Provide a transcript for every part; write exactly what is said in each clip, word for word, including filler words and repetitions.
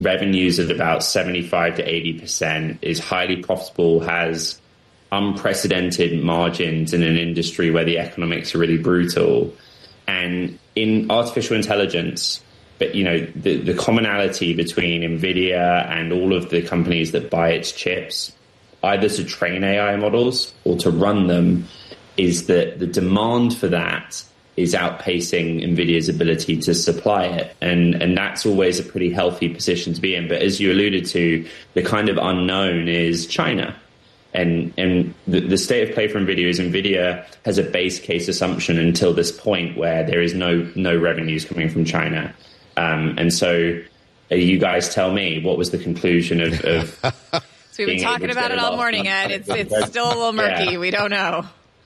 revenues at about seventy-five to eighty percent, is highly profitable, has unprecedented margins in an industry where the economics are really brutal. And in artificial intelligence, but you know, the, the commonality between NVIDIA and all of the companies that buy its chips, either to train A I models or to run them, is that the demand for that is outpacing NVIDIA's ability to supply it. And, and that's always a pretty healthy position to be in. But as you alluded to, the kind of unknown is China. And, and the, the state of play for NVIDIA is NVIDIA has a base case assumption until this point where there is no, no revenues coming from China. Um, and so uh, you guys tell me, what was the conclusion of... of so we've been talking about it all morning, Ed. It's, it's still a little murky. Yeah. We don't know.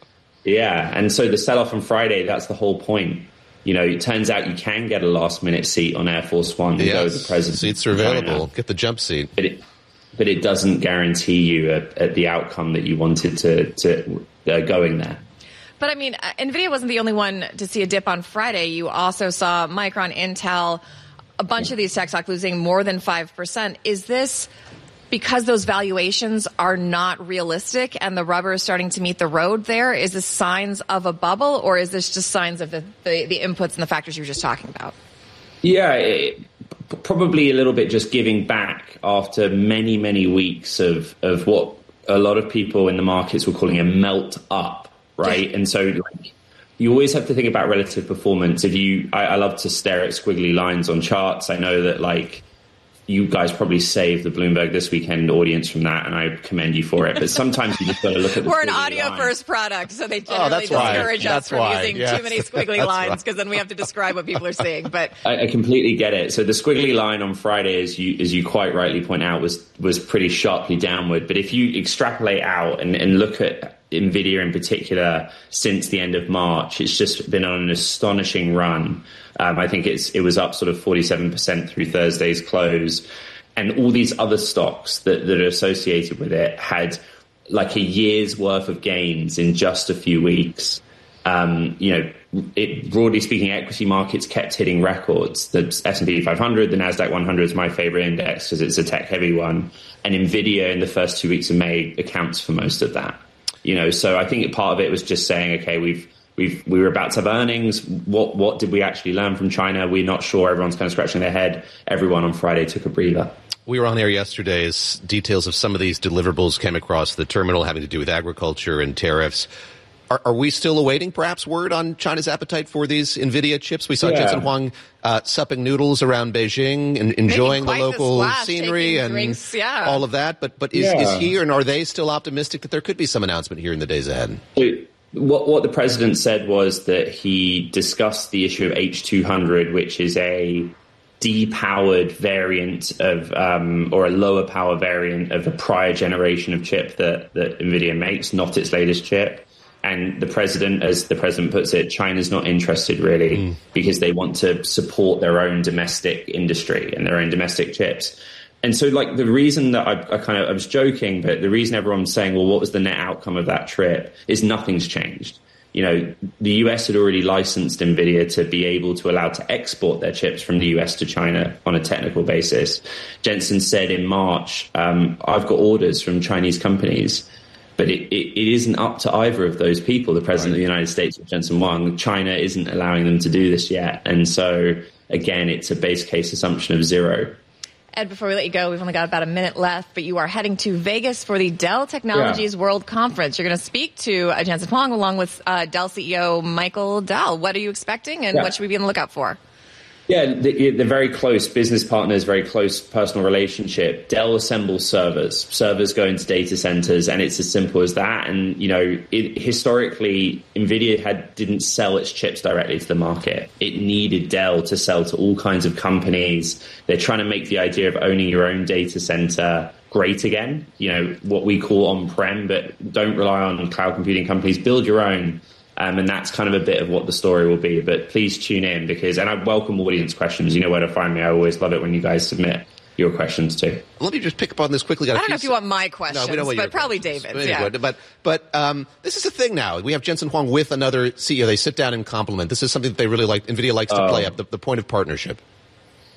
Yeah, and so the sell-off on Friday, that's the whole point. You know, it turns out you can get a last-minute seat on Air Force One and yes, go with the president. Seats are available. Get the jump seat. But it, but it doesn't guarantee you a, a, the outcome that you wanted to, to uh, going there. But, I mean, NVIDIA wasn't the only one to see a dip on Friday. You also saw Micron, Intel, a bunch of these tech stocks losing more than five percent. Is this because those valuations are not realistic and the rubber is starting to meet the road there? Is this signs of a bubble, or is this just signs of the, the, the inputs and the factors you were just talking about? Yeah, it, probably a little bit just giving back after many, many weeks of, of what a lot of people in the markets were calling a melt up, right? And so like, you always have to think about relative performance. If you, I, I love to stare at squiggly lines on charts. I know that like, you guys probably saved the Bloomberg This Weekend audience from that, and I commend you for it. But sometimes you just got to look at the We're an audio-first product, so they generally oh, discourage why. us from why. using yes. too many squiggly lines, because then we have to describe what people are seeing. But I, I completely get it. So the squiggly line on Friday, as you as you quite rightly point out, was was pretty sharply downward. But if you extrapolate out and, and look at NVIDIA in particular since the end of March, it's just been on an astonishing run. Um, I think it's it was up sort of forty-seven percent through Thursday's close. And all these other stocks that, that are associated with it had like a year's worth of gains in just a few weeks. Um, you know, it, broadly speaking, equity markets kept hitting records. The S and P five hundred, the NASDAQ one hundred is my favorite index because it's a tech-heavy one. And NVIDIA in the first two weeks of May accounts for most of that. You know, so I think part of it was just saying, okay, we've We've, we were about to have earnings. What what did we actually learn from China? We're not sure. Everyone's kind of scratching their head. Everyone on Friday took a breather. We were on air yesterday as details of some of these deliverables came across the terminal having to do with agriculture and tariffs. Are, are we still awaiting perhaps word on China's appetite for these NVIDIA chips? We saw yeah. Jensen Huang uh, supping noodles around Beijing and enjoying the local the splash, scenery and drinks, yeah. all of that. But but is, yeah. is he or are they still optimistic that there could be some announcement here in the days ahead? Wait. What what the president said was that he discussed the issue of H two hundred, which is a depowered variant of, um, or a lower power variant of a prior generation of chip that, that NVIDIA makes, not its latest chip. And the president, as the president puts it, China's not interested really mm. because they want to support their own domestic industry and their own domestic chips. And so, like, the reason that I, I kind of, I was joking, but the reason everyone's saying, well, what was the net outcome of that trip is nothing's changed. You know, the U S had already licensed NVIDIA to be able to allow to export their chips from the U S to China on a technical basis. Jensen said in March, um, I've got orders from Chinese companies, but it, it, it isn't up to either of those people, the president right. of the United States or Jensen Huang. China isn't allowing them to do this yet. And so, again, it's a base case assumption of zero. Ed, before we let you go, we've only got about a minute left, but you are heading to Vegas for the Dell Technologies yeah. World Conference. You're going to speak to uh, Jensen Huang along with uh, Dell C E O Michael Dell. What are you expecting, and yeah. what should we be on the lookout for? Yeah, they're very close business partners, very close personal relationship. Dell assembles servers. Servers go into data centers, and it's as simple as that. And, you know, it, historically, NVIDIA had didn't sell its chips directly to the market. It needed Dell to sell to all kinds of companies. They're trying to make the idea of owning your own data center great again, you know, what we call on-prem, but don't rely on cloud computing companies. Build your own. Um, and that's kind of a bit of what the story will be. But please tune in because, and I welcome audience questions. You know where to find me. I always love it when you guys submit your questions too. Let me just pick up on this quickly. Got I don't know if you want my questions, no, but probably David's. Yeah. But but um, this is a thing now. We have Jensen Huang with another C E O. They sit down and compliment. This is something that they really like. NVIDIA likes to oh. play up, the, the point of partnership.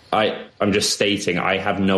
I, I'm just stating I have no